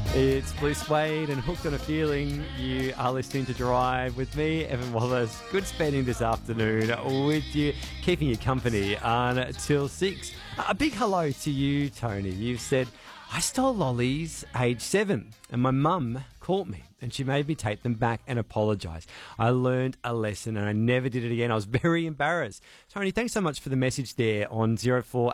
It's Blue Suede and Hooked on a Feeling. You are listening to Drive with me, Evan Wallace. Good spending this afternoon with you, keeping you company until 6. A big hello to you, Tony. You've said, I stole lollies age 7 and my mum caught me and she made me take them back and apologise. I learned a lesson and I never did it again. I was very embarrassed. Tony, thanks so much for the message there on 04